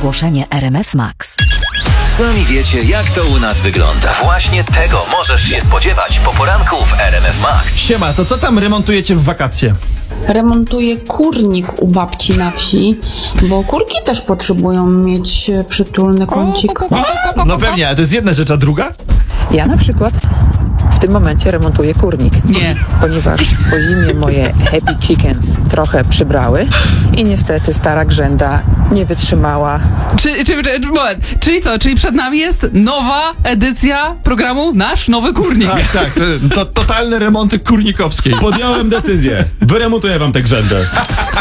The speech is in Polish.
Ogłoszenie RMF Max. Sami wiecie, jak to u nas wygląda. Właśnie tego możesz się spodziewać po poranku w RMF Max. Siema, to co tam remontujecie w wakacje? Remontuję kurnik u babci na wsi, bo kurki też potrzebują mieć przytulny kącik. No pewnie, ale to jest jedna rzecz, a druga? Ja na przykład w tym momencie remontuję kurnik. Nie. Ponieważ po zimie moje happy chickens trochę przybrały i niestety stara grzęda nie wytrzymała. Moment, czyli co? Czyli przed nami jest nowa edycja programu Nasz Nowy Kurnik. Tak, to totalne remonty kurnikowskie. Podjąłem decyzję. Wyremontuję wam tę grzędę.